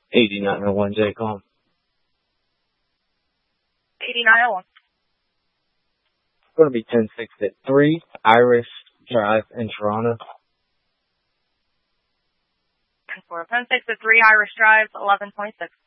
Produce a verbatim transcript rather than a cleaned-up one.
eighty-nine oh one J COM. eighty-nine oh one. It's going to be ten six at three Irish Drive in Toronto. ten six at three Irish Drive, eleven twenty-six.